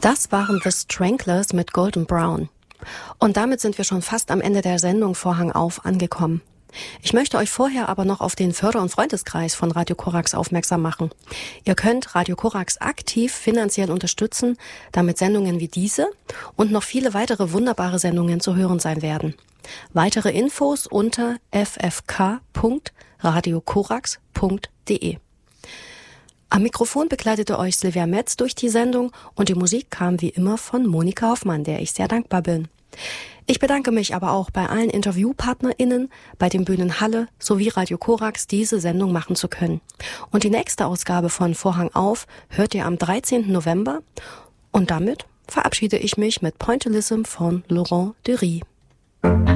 Das waren The Stranglers mit Golden Brown. Und damit sind wir schon fast am Ende der Sendung Vorhang auf angekommen. Ich möchte euch vorher aber noch auf den Förder- und Freundeskreis von Radio Korax aufmerksam machen. Ihr könnt Radio Korax aktiv finanziell unterstützen, damit Sendungen wie diese und noch viele weitere wunderbare Sendungen zu hören sein werden. Weitere Infos unter ffk.radiokorax.de. Am Mikrofon begleitete euch Silvia Metz durch die Sendung und die Musik kam wie immer von Monika Hoffmann, der ich sehr dankbar bin. Ich bedanke mich aber auch bei allen InterviewpartnerInnen, bei den Bühnen Halle sowie Radio Korax, diese Sendung machen zu können. Und die nächste Ausgabe von Vorhang auf hört ihr am 13. November und damit verabschiede ich mich mit Pointillism von Laurent Dury.